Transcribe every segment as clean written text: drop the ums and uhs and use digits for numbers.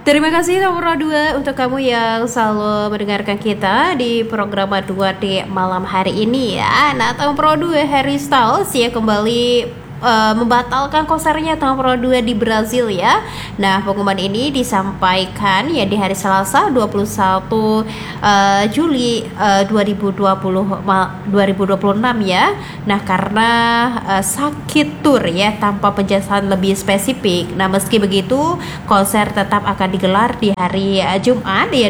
Terima kasih nomor 2 untuk kamu yang selalu mendengarkan kita di program 2 di malam hari ini ya. Nah, nomor 2 Harry Styles ya kembali membatalkan konsernya nomor 2 di Brazil ya. Nah, pengumuman ini disampaikan ya di hari Selasa 21 Juli 2026 ya. Nah, karena sakit tur ya tanpa penjelasan lebih spesifik. Nah, meski begitu konser tetap akan digelar di hari Jumat ya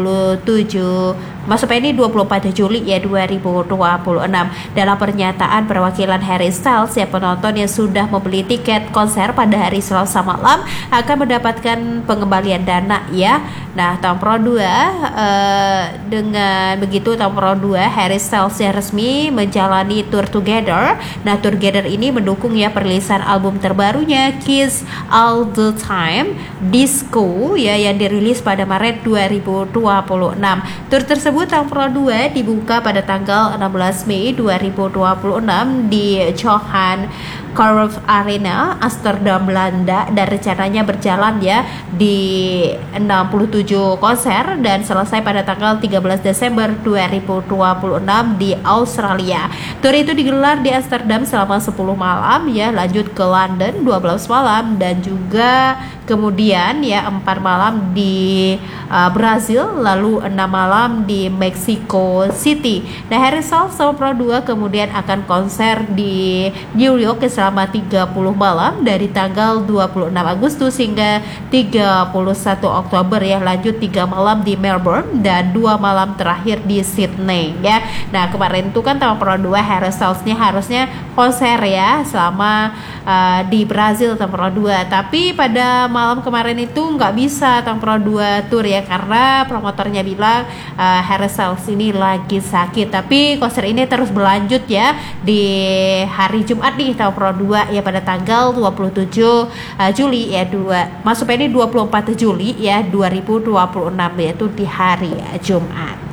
24 Juli ya 2026. Dalam pernyataan perwakilan Harry Styles ya, penonton yang sudah membeli tiket konser pada hari Selasa malam akan mendapatkan pengembalian dana ya. Nah, tahun Pro 2 dengan begitu tahun Pro 2 Harry Styles yang resmi menjalani Tour Together. Nah, Tour Together ini mendukung ya perilisan album terbarunya Kiss All The Time Disco ya yang dirilis pada Maret 2026. Tour tersebut tahun Pro 2 dibuka pada tanggal 16 Mei 2026 di Johan Cruijff Arena, Amsterdam, Belanda, dan rencananya berjalan ya di 67 konser dan selesai pada tanggal 13 Desember 2026 di Australia. Tour itu digelar di Amsterdam selama 10 malam ya, lanjut ke London 12 malam dan juga kemudian ya 4 malam di Brazil, lalu 6 malam di Mexico City. Nah, Harry Styles sama Pro 2 kemudian akan konser di New York selama 30 malam dari tanggal 26 Agustus hingga 31 Oktober ya, lanjut 3 malam di Melbourne dan 2 malam terakhir di Sydney ya. Nah, kemarin itu kan tahun Pro 2 Harry Styles-nya harusnya konser ya selama di Brazil tahun Pro 2, tapi pada malam kemarin itu nggak bisa tahun Pro 2 tour ya karena promotornya bilang Harry Styles ini lagi sakit. Tapi konser ini terus berlanjut ya di hari Jumat nih tahun Pro 2 ya pada tanggal 27 Juli ya 24 Juli ya 2026 yaitu di hari Jumat.